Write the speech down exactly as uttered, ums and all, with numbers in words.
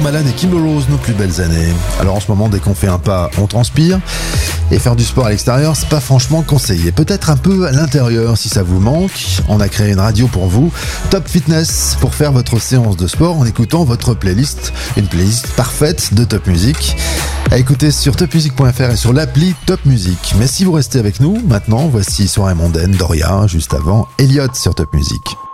Malade et Kimber Rose, nos plus belles années. Alors en ce moment, dès qu'on fait un pas, on transpire. Et faire du sport à l'extérieur, c'est pas franchement conseillé. Peut-être un peu à l'intérieur si ça vous manque. On a créé une radio pour vous, Top Fitness, pour faire votre séance de sport en écoutant votre playlist. Une playlist parfaite de Top Music. À écouter sur top music point f r et sur l'appli Top Music. Mais si vous restez avec nous, maintenant, voici Soirée mondaine, Doria, juste avant Elliott sur Top Music.